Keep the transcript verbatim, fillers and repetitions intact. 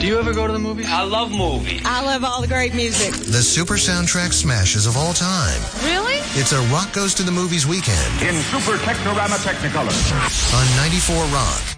Do you ever go to the movies? I love movies. I love all the great music. The super soundtrack smashes of all time. Really? It's a Rock Goes to the Movies weekend. In Super Technorama Technicolor. On ninety-four Rock.